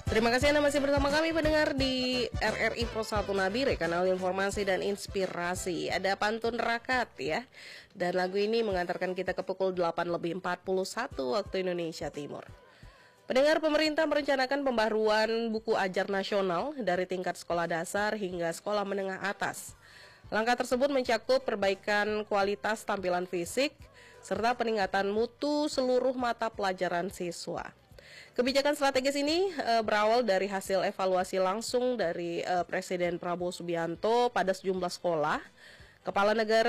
Terima kasih Anda masih bersama kami pendengar di RRI Pro 1 Nabire, kanal informasi dan inspirasi. Ada pantun rakat ya. Dan lagu ini mengantarkan kita ke pukul 8:41 waktu Indonesia Timur. Pendengar, pemerintah merencanakan pembaruan buku ajar nasional dari tingkat sekolah dasar hingga sekolah menengah atas. Langkah tersebut mencakup perbaikan kualitas tampilan fisik serta peningkatan mutu seluruh mata pelajaran siswa. Kebijakan strategis ini berawal dari hasil evaluasi langsung dari Presiden Prabowo Subianto pada sejumlah sekolah. Kepala Negara